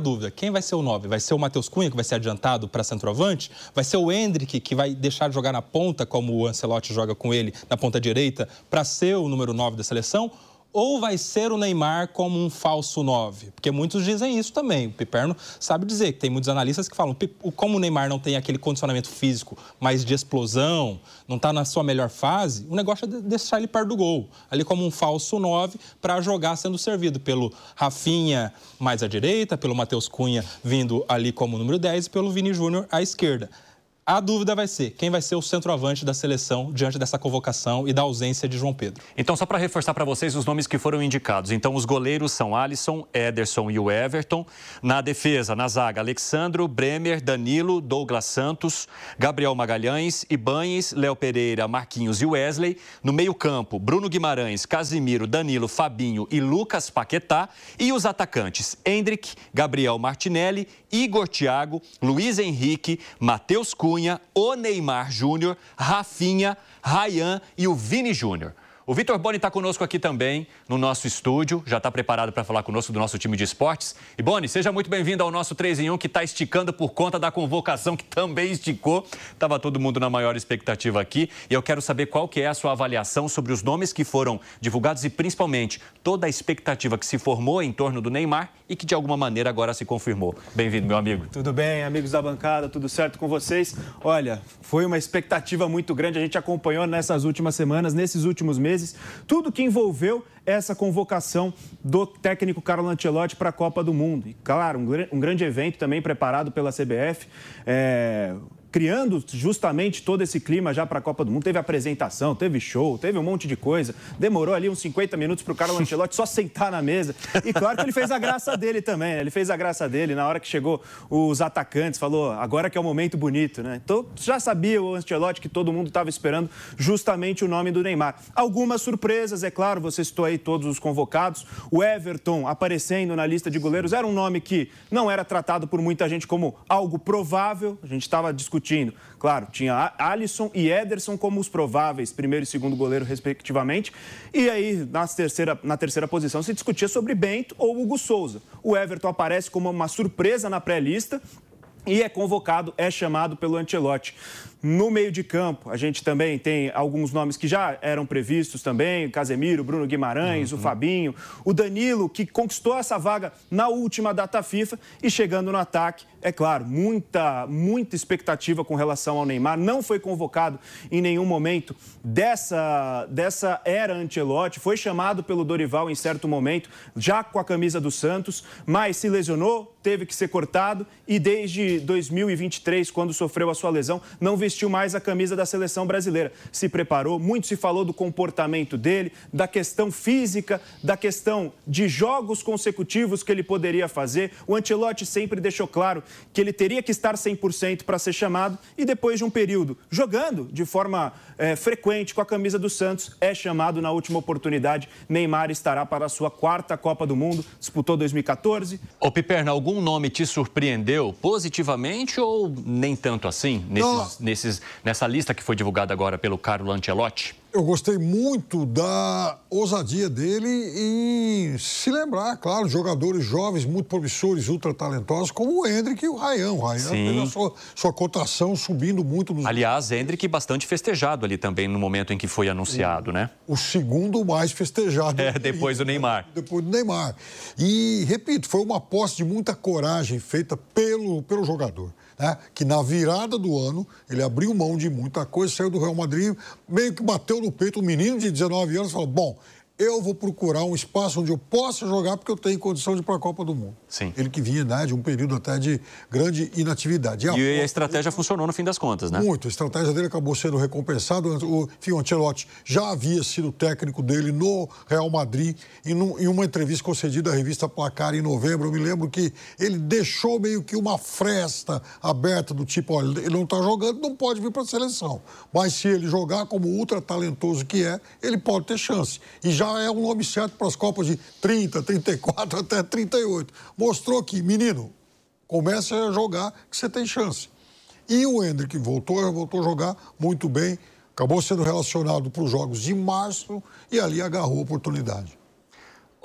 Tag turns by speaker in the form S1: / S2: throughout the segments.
S1: dúvida. Quem vai ser o 9? Vai ser o Matheus Cunha, que vai ser adiantado para centroavante? Vai ser o Endrick, que vai deixar de jogar na ponta, como o Ancelotti joga com ele na ponta direita, para ser o número 9 da seleção? Ou vai ser o Neymar como um falso 9? Porque muitos dizem isso também. O Piperno sabe dizer que tem muitos analistas que falam como o Neymar não tem aquele condicionamento físico mais de explosão, não está na sua melhor fase, o negócio é deixar ele perto do gol. Ali como um falso 9 para jogar sendo servido pelo Rafinha mais à direita, pelo Matheus Cunha vindo ali como número 10 e pelo Vini Júnior à esquerda. A dúvida vai ser quem vai ser o centroavante da seleção diante dessa convocação e da ausência de João Pedro.
S2: Então, só para reforçar para vocês os nomes que foram indicados. Então, os goleiros são Alisson, Ederson e o Everton. Na defesa, na zaga, Alexandro, Bremer, Danilo, Douglas Santos, Gabriel Magalhães, Ibañez, Léo Pereira, Marquinhos e Wesley. No meio-campo, Bruno Guimarães, Casimiro, Danilo, Fabinho e Lucas Paquetá. E os atacantes, Endrick, Gabriel Martinelli, Igor Thiago, Luiz Henrique, Matheus Cunha, o Neymar Júnior, Rafinha, Ryan e o Vini Júnior. O Vitor Boni está conosco aqui também, no nosso estúdio, já está preparado para falar conosco do nosso time de esportes. E Boni, seja muito bem-vindo ao nosso 3 em 1, que está esticando por conta da convocação, que também esticou. Estava todo mundo na maior expectativa aqui. E eu quero saber qual que é a sua avaliação sobre os nomes que foram divulgados e, principalmente, toda a expectativa que se formou em torno do Neymar e que, de alguma maneira, agora se confirmou. Bem-vindo, meu amigo.
S3: Tudo bem, amigos da bancada, tudo certo com vocês? Olha, foi uma expectativa muito grande, a gente acompanhou nessas últimas semanas, nesses últimos meses, tudo que envolveu essa convocação do técnico Carlo Ancelotti para a Copa do Mundo. E, claro, um grande evento também preparado pela CBF, criando justamente todo esse clima já para a Copa do Mundo. Teve apresentação, teve show, teve um monte de coisa. Demorou ali uns 50 minutos para o Carlo Ancelotti só sentar na mesa. E claro que ele fez a graça dele também, né? Ele fez a graça dele na hora que chegou os atacantes, falou, agora que é o momento bonito, né? Então, já sabia o Ancelotti que todo mundo estava esperando justamente o nome do Neymar. Algumas surpresas, é claro, você citou aí todos os convocados. O Everton aparecendo na lista de goleiros era um nome que não era tratado por muita gente como algo provável. A gente estava discutindo. Claro, tinha Alisson e Ederson como os prováveis primeiro e segundo goleiro, respectivamente. E aí, na terceira posição, se discutia sobre Bento ou Hugo Souza. O Everton aparece como uma surpresa na pré-lista e é convocado, é chamado pelo Ancelotti. No meio de campo, a gente também tem alguns nomes que já eram previstos também, o Casemiro, Bruno Guimarães, o Fabinho, o Danilo, que conquistou essa vaga na última data FIFA e chegando no ataque, é claro, muita expectativa com relação ao Neymar, não foi convocado em nenhum momento dessa era Ancelotti, foi chamado pelo Dorival em certo momento, já com a camisa do Santos, mas se lesionou, teve que ser cortado e desde 2023, quando sofreu a sua lesão, não vestiu mais a camisa da seleção brasileira. Se preparou, muito se falou do comportamento dele, da questão física, da questão de jogos consecutivos que ele poderia fazer. O Ancelotti sempre deixou claro que ele teria que estar 100% para ser chamado e depois de um período jogando de forma frequente com a camisa do Santos, é chamado na última oportunidade. Neymar estará para a sua 4ª Copa do Mundo, disputou 2014.
S2: Ô Piperno, algum nome te surpreendeu positivamente ou nem tanto assim nessa lista que foi divulgada agora pelo Carlo Ancelotti?
S4: Eu gostei muito da ousadia dele em se lembrar, claro, jogadores jovens, muito promissores, ultra talentosos, como o Endrick e o Ryan. O Ryan teve a sua cotação subindo muito.
S2: Aliás, Endrick bastante festejado ali também no momento em que foi anunciado, né?
S4: O segundo mais festejado.
S2: Depois do Neymar.
S4: Depois do Neymar. E, repito, foi uma aposta de muita coragem feita pelo jogador. Né? Que na virada do ano, ele abriu mão de muita coisa, saiu do Real Madrid, meio que bateu no peito um menino de 19 anos e falou, bom, eu vou procurar um espaço onde eu possa jogar porque eu tenho condição de ir para a Copa do Mundo.
S2: Sim.
S4: Ele que vinha, né, de um período até de grande inatividade.
S2: E a estratégia funcionou no fim das contas, né?
S4: Muito. A estratégia dele acabou sendo recompensada. O Ancelotti já havia sido técnico dele no Real Madrid e em uma entrevista concedida à revista Placar em novembro, eu me lembro que ele deixou meio que uma fresta aberta do tipo, olha, ele não está jogando, não pode vir para a seleção. Mas se ele jogar como ultra talentoso que é, ele pode ter chance. E já é um nome certo para as Copas de 30, 34 até 38. Mostrou que, menino, comece a jogar que você tem chance. E o Endrick voltou a jogar muito bem, acabou sendo relacionado para os jogos de março e ali agarrou a oportunidade.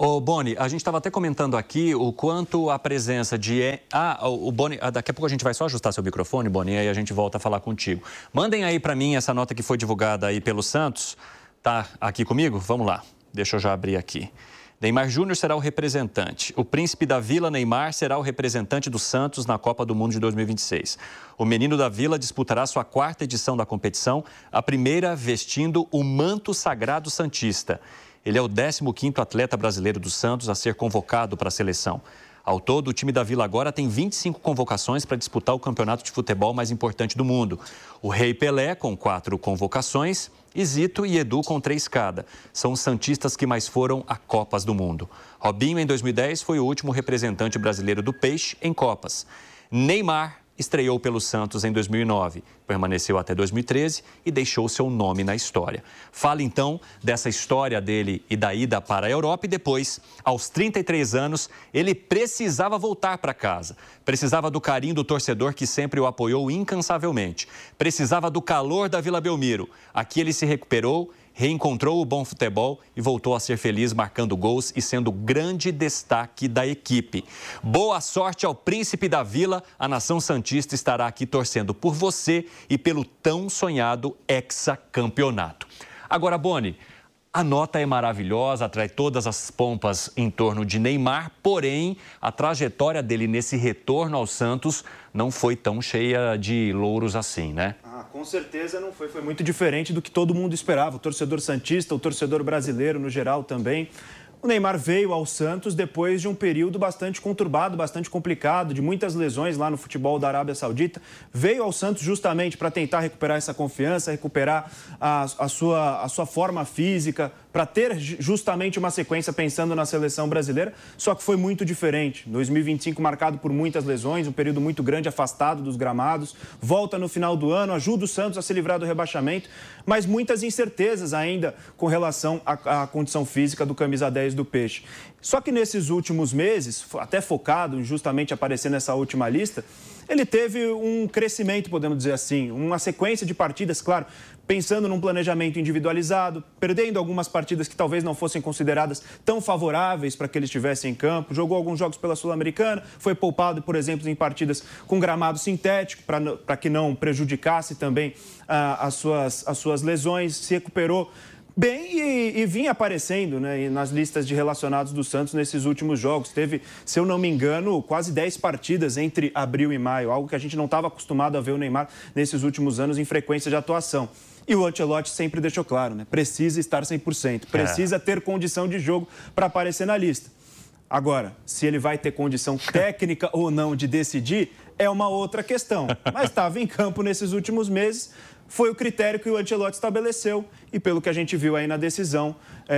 S2: Ô, Boni, a gente estava até comentando aqui o quanto a presença de... o Boni, daqui a pouco a gente vai só ajustar seu microfone, Boni, e aí a gente volta a falar contigo. Mandem aí para mim essa nota que foi divulgada aí pelo Santos. Tá aqui comigo? Vamos lá. Deixa eu já abrir aqui. Neymar Júnior será o representante. O príncipe da Vila, Neymar, será o representante do Santos na Copa do Mundo de 2026. O menino da Vila disputará sua 4ª edição da competição, a primeira vestindo o manto sagrado santista. Ele é o 15º atleta brasileiro do Santos a ser convocado para a seleção. Ao todo, o time da Vila agora tem 25 convocações para disputar o campeonato de futebol mais importante do mundo. O Rei Pelé, com 4 convocações, e Zito e Edu com 3 cada. São os santistas que mais foram a Copas do Mundo. Robinho, em 2010, foi o último representante brasileiro do Peixe em Copas. Neymar estreou pelo Santos em 2009, permaneceu até 2013 e deixou seu nome na história. Fala então dessa história dele e da ida para a Europa e depois, aos 33 anos, ele precisava voltar para casa. Precisava do carinho do torcedor que sempre o apoiou incansavelmente. Precisava do calor da Vila Belmiro. Aqui ele se recuperou, reencontrou o bom futebol e voltou a ser feliz marcando gols e sendo grande destaque da equipe. Boa sorte ao príncipe da Vila. A nação santista estará aqui torcendo por você e pelo tão sonhado hexacampeonato. Agora, Boni, a nota é maravilhosa, atrai todas as pompas em torno de Neymar, porém, a trajetória dele nesse retorno ao Santos não foi tão cheia de louros assim, né?
S3: Com certeza não foi. Foi muito diferente do que todo mundo esperava. O torcedor santista, o torcedor brasileiro no geral também. O Neymar veio ao Santos depois de um período bastante conturbado, bastante complicado, de muitas lesões lá no futebol da Arábia Saudita. Veio ao Santos justamente para tentar recuperar essa confiança, recuperar a sua forma física, para ter justamente uma sequência pensando na seleção brasileira, só que foi muito diferente. 2025 marcado por muitas lesões, um período muito grande afastado dos gramados, volta no final do ano, ajuda o Santos a se livrar do rebaixamento, mas muitas incertezas ainda com relação à condição física do camisa 10 do Peixe. Só que nesses últimos meses, até focado em justamente aparecer nessa última lista, ele teve um crescimento, podemos dizer assim, uma sequência de partidas, claro, pensando num planejamento individualizado, perdendo algumas partidas que talvez não fossem consideradas tão favoráveis para que ele estivesse em campo, jogou alguns jogos pela Sul-Americana, foi poupado, por exemplo, em partidas com gramado sintético, para que não prejudicasse também as suas lesões, se recuperou bem e vinha aparecendo, né, nas listas de relacionados do Santos nesses últimos jogos. Teve, se eu não me engano, quase 10 partidas entre abril e maio, algo que a gente não estava acostumado a ver o Neymar nesses últimos anos em frequência de atuação. E o Ancelotti sempre deixou claro, né, precisa estar 100%, precisa ter condição de jogo para aparecer na lista. Agora, se ele vai ter condição técnica ou não de decidir, é uma outra questão. Mas estava em campo nesses últimos meses, foi o critério que o Ancelotti estabeleceu e pelo que a gente viu aí na decisão,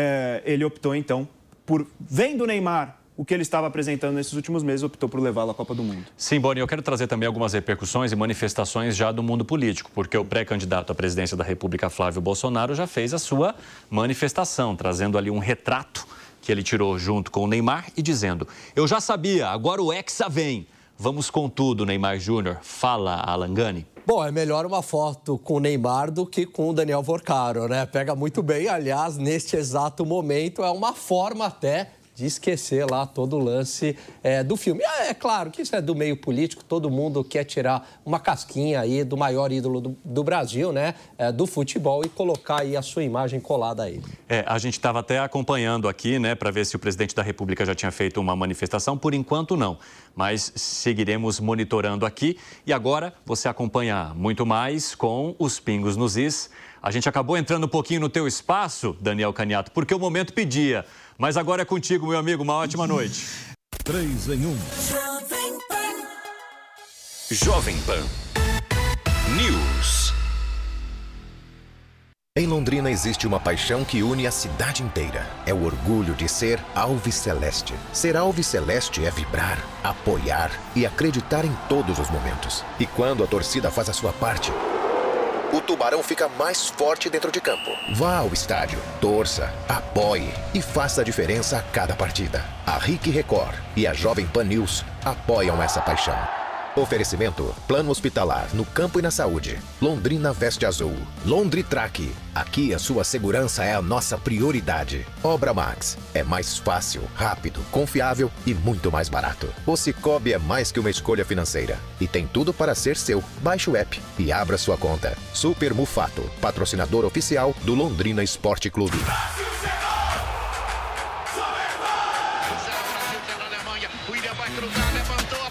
S3: ele optou então por, vendo o Neymar, o que ele estava apresentando nesses últimos meses, optou por levá-lo à Copa do Mundo.
S2: Sim, Boni, eu quero trazer também algumas repercussões e manifestações já do mundo político, porque o pré-candidato à presidência da República, Flávio Bolsonaro, já fez a sua manifestação, trazendo ali um retrato que ele tirou junto com o Neymar e dizendo: eu já sabia, agora o Hexa vem. Vamos com tudo, Neymar Júnior. Fala, Alan Gani.
S5: Bom, é melhor uma foto com o Neymar do que com o Daniel Vorcaro, né? Pega muito bem, aliás, neste exato momento, é uma forma até de esquecer lá todo o lance do filme. É claro que isso é do meio político, todo mundo quer tirar uma casquinha aí do maior ídolo do Brasil, né? Do futebol e colocar aí a sua imagem colada a ele.
S2: A gente estava até acompanhando aqui, né, para ver se o presidente da República já tinha feito uma manifestação. Por enquanto, não. Mas seguiremos monitorando aqui. E agora você acompanha muito mais com os Pingos nos Is. A gente acabou entrando um pouquinho no teu espaço, Daniel Caniato, porque o momento pedia. Mas agora é contigo, meu amigo. Uma ótima noite.
S6: 3 em 1. Jovem Pan News. Em Londrina existe uma paixão que une a cidade inteira. É o orgulho de ser alviceleste. Ser alviceleste é vibrar, apoiar e acreditar em todos os momentos. E quando a torcida faz a sua parte, o Tubarão fica mais forte dentro de campo. Vá ao estádio, torça, apoie e faça a diferença a cada partida. A RIC Record e a Jovem Pan News apoiam essa paixão. Oferecimento: Plano Hospitalar no campo e na saúde. Londrina veste azul. Londritrack. Aqui a sua segurança é a nossa prioridade. Obra Max. É mais fácil, rápido, confiável e muito mais barato. O Cicobi é mais que uma escolha financeira. E tem tudo para ser seu. Baixe o app e abra sua conta. Super Mufato, patrocinador oficial do Londrina Esporte Clube.
S7: William vai cruzar, levantou.